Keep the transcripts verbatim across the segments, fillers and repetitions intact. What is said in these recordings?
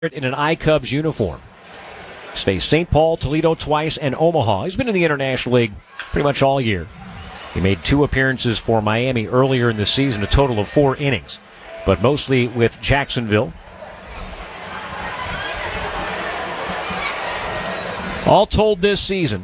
in an I-Cubs uniform. He's faced Saint Paul, Toledo twice, and Omaha. He's been in the International League pretty much all year. He made two appearances for Miami earlier in the season, a total of four innings, but mostly with Jacksonville. All told this season,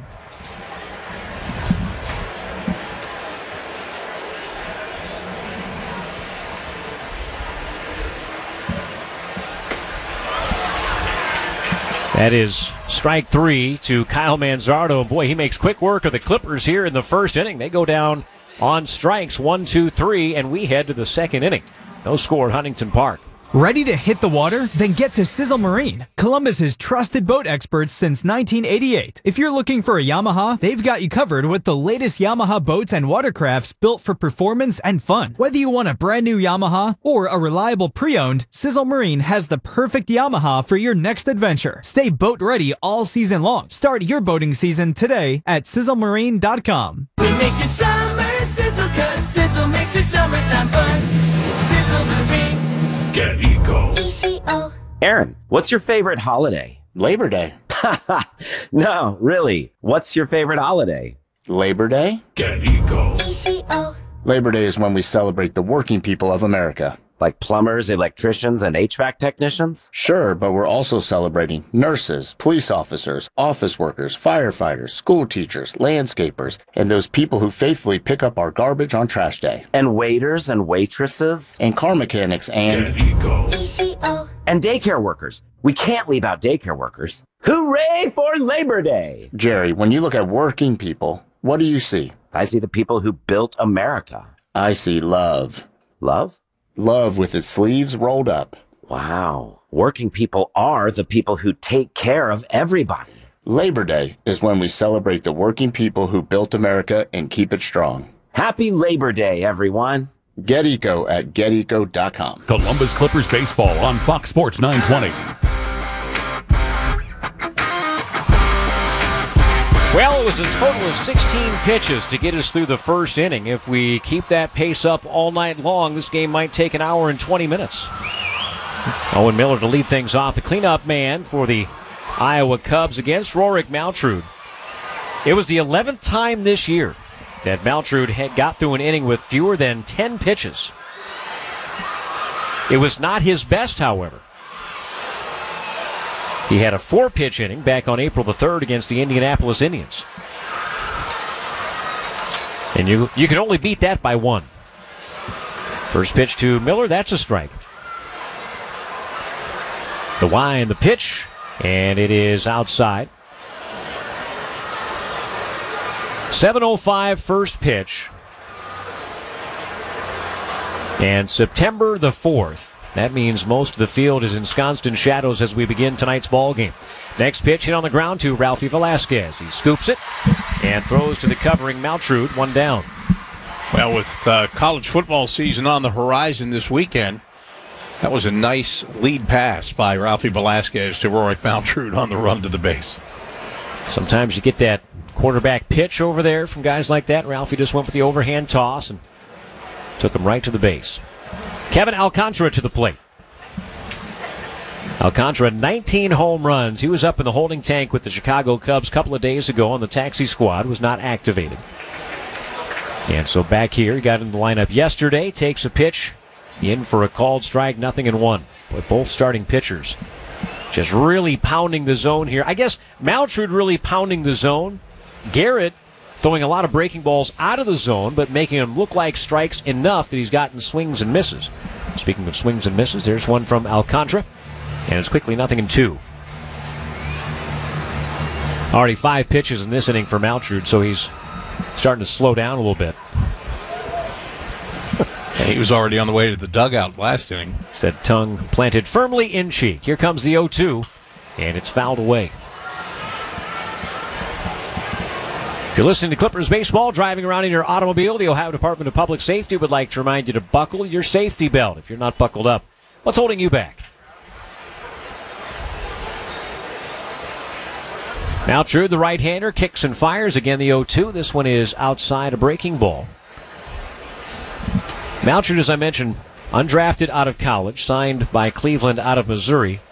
that is strike three to Kyle Manzardo. Boy, he makes quick work of the Clippers here in the first inning. They go down on strikes, one, two, three, and we head to the second inning. No score at Huntington Park. Ready to hit the water? Then get to Sizzle Marine, Columbus's trusted boat experts since nineteen eighty-eight. If you're looking for a Yamaha, they've got you covered with the latest Yamaha boats and watercrafts built for performance and fun. Whether you want a brand new Yamaha or a reliable pre-owned, Sizzle Marine has the perfect Yamaha for your next adventure. Stay boat ready all season long. Start your boating season today at sizzle marine dot com. We make your summer sizzle, cause Sizzle makes your summertime fun. Sizzle Marine. Get Eco. E C O. Aaron, what's your favorite holiday? Labor Day. No, really. What's your favorite holiday? Labor Day? Get Eco. E C O. Labor Day is when we celebrate the working people of America. Like plumbers, electricians, and H V A C technicians? Sure, but we're also celebrating nurses, police officers, office workers, firefighters, school teachers, landscapers, and those people who faithfully pick up our garbage on trash day. And waiters and waitresses? And car mechanics and... Get Eco. E C O. And daycare workers. We can't leave out daycare workers. Hooray for Labor Day! Jerry, when you look at working people, what do you see? I see the people who built America. I see love. Love? Love with its sleeves rolled up. Wow. Working people are the people who take care of everybody. Labor Day is when we celebrate the working people who built America and keep it strong. Happy Labor Day, everyone. Get Eco at get eco dot com. Columbus Clippers baseball on Fox Sports nine twenty. Well, it was a total of sixteen pitches to get us through the first inning. If we keep that pace up all night long, this game might take an hour and twenty minutes. Owen Miller to lead things off, the cleanup man for the Iowa Cubs against Rorik Maltrud. It was the eleventh time this year that Maltrud had got through an inning with fewer than ten pitches. It was not his best, however. He had a four-pitch inning back on April the third against the Indianapolis Indians. And you you can only beat that by one. First pitch to Miller, that's a strike. The wind, the pitch, and it is outside. seven oh five first pitch. And September the fourth. That means most of the field is ensconced in shadows as we begin tonight's ball game. Next pitch hit on the ground to Ralphie Velasquez. He scoops it and throws to the covering Maltrud, one down. Well, with uh, college football season on the horizon this weekend, that was a nice lead pass by Ralphie Velasquez to Rorik Maltrud on the run to the base. Sometimes you get that quarterback pitch over there from guys like that. Ralphie just went with the overhand toss and took him right to the base. Kevin Alcantara to the plate. Alcantara, nineteen home runs. He was up in the holding tank with the Chicago Cubs a couple of days ago on the taxi squad, was not activated. And so back here, he got in the lineup yesterday, takes a pitch, in for a called strike, nothing in one. But both starting pitchers just really pounding the zone here. I guess Maltrud really pounding the zone. Garrett throwing a lot of breaking balls out of the zone, but making them look like strikes enough that he's gotten swings and misses. Speaking of swings and misses, there's one from Alcantara, and it's quickly nothing in two. Already five pitches in this inning for Maltrud, so he's starting to slow down a little bit. He was already on the way to the dugout last inning. Said tongue planted firmly in cheek. Here comes the oh two, and it's fouled away. If you're listening to Clippers baseball, driving around in your automobile, the Ohio Department of Public Safety would like to remind you to buckle your safety belt. If you're not buckled up, what's holding you back? Maltrud, the right-hander, kicks and fires. Again, the oh two. This one is outside a breaking ball. Maltrud, as I mentioned, undrafted out of college, signed by Cleveland out of Missouri.